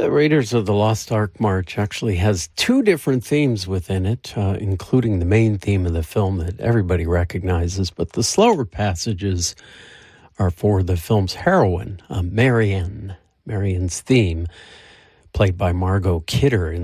The Raiders of the Lost Ark March actually has two different themes within it, including the main theme of the film that everybody recognizes, but the slower passages are for the film's heroine, Marianne's theme, played by Margot Kidder in